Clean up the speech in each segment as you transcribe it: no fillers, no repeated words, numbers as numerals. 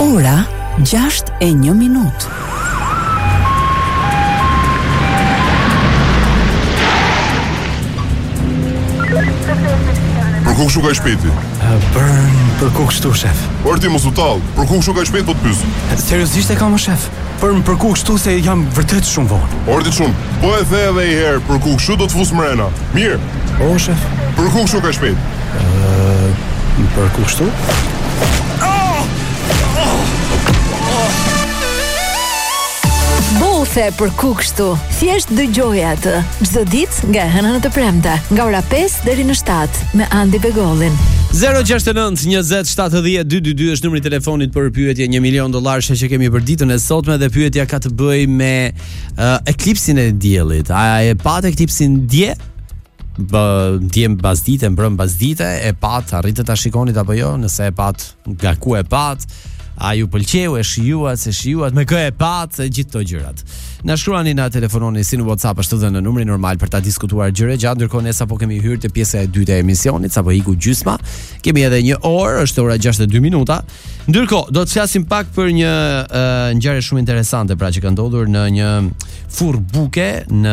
Ora 6:01. Për ku kështu ka i shpejti? Për ku kështu, shef? Por ti mos u tall, për ku kështu ka i shpejt po të pyes? Seriozisht e kam, shef? Për ku kështu se jam vërtet shumë vonë. Ordi shumë, po e the edhe i herë, për ku kështu do të fus mrena. Mirë. O, shef? Për ku kështu ka i shpejt? Për ku kështu? Bothe për ku kështu. Thjesht dëgjoj atë çdo ditë nga hëna në të premte, nga ora 5 deri në 7 me Andi Begollin. 069 20 70 222 është numri i telefonit për pyetje $1 milion që kemi për ditën e sotme, dhe pyetja ka të bëjë me eklipsin e diellit. A e pat eklipsin dje? Dje mbas dite, mbrëm mbas dite, e pat, arritët ta shikonit apo jo? Nëse e pat, nga ku e pat? A ju pëlqeu, e shijuat, se shijuat, me kë e pat, gjithë këto gjërat. Na shkruani, na telefononi si në WhatsApp ashtu dhe në numrin normal për ta diskutuar gjëra gjatë, ndërkohë ne sapo kemi hyrë te pjesa e dytë e emisionit, sapo iku gjysma. Kemi edhe një orë, është ora 62 minuta. Ndërkohë, do të flasim pak për një ngjarje shumë interesante pra që ka ndodhur në një furr buke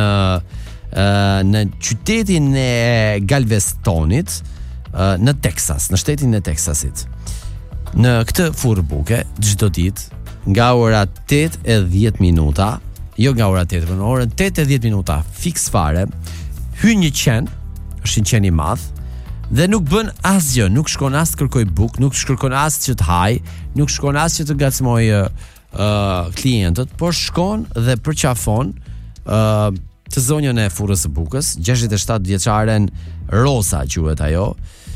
në qytetin e Galvestonit, në Texas, në shtetin e Texasit. Në këtë furr buke, çdo ditë nga ora 8:10 minuta, jo nga ora 8, por në orën 8:10 minuta, fiks fare, hyn një qen, është një qen i madh, dhe nuk bën asgjë, nuk shkon as të kërkoj bukë, nuk shkon as që të haj, nuk shkon as që të ngacmoj klientët, por shkon dhe përqafon të zonjën e furrës së bukës, 67 vjeçaren Rosa quhet ajo.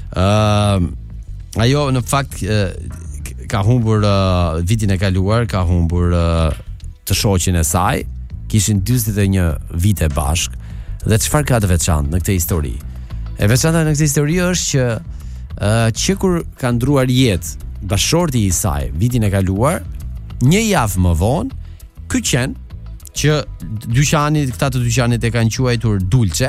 Ajo në fakt ka humbur vitin e kaluar, ka humbur të shoqin e saj, kishin 41 vite bashk, dhe çfarë ka të veçantë në këtë histori? E veçanta në këtë histori është që kur ka ndruar jetë bashorti i saj vitin e kaluar, një javë më vonë, ky qen që këta të dyqanit e kanë quajtur Dulce,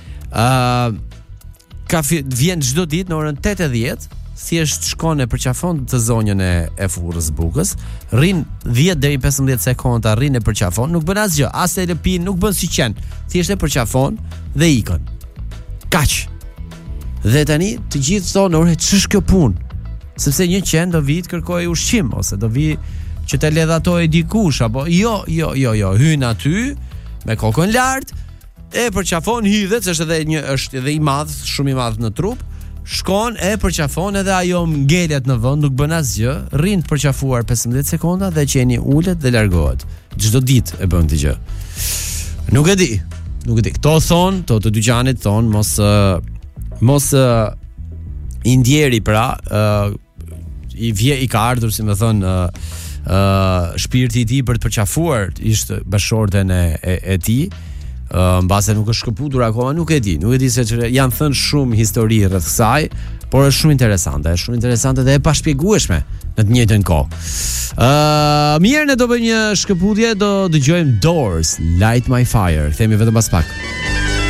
vjen çdo ditë në orën 8:10, thjesht shkon e përqafon të zonjën e furrës bukës, rrin 10 deri 15 sekonda, rrin e përqafon, nuk bën asgjë, as e lëpin, nuk bën si qen, thjesht e përqafon dhe ikën. Kaq. Dhe tani të gjithë thonë, "Ore, ç'është kjo punë?" Sepse një qen do vi të kërkojë ushqim ose do vi që të ledhatojë dikush apo jo, hyn aty me kokën lart, e përqafon, hidhet, se është edhe i madh, shumë i madh në trup. Shkon e përqafon edhe ajo ngelet në vend, nuk bën asgjë, rrin të përqafuar 15 sekonda dhe qeni ulet dhe largohet. Çdo ditë e bën këtë gjë. Nuk e di. Kto thon, të dyqanit thon mos i ndjeri pra, i ka ardhur si më thon shpirti i tij për të përqafuar ishte bashorten e tij. Mbase nuk është shkëputur akoma, nuk e di se janë thënë shumë histori rreth kësaj, por është shumë interesante dhe e pashpjegueshme në të njëjtën kohë. Mirë, ne do bëjmë një shkëputje, do dëgjojmë Doors, Light My Fire. Kthehemi vetëm pas pak.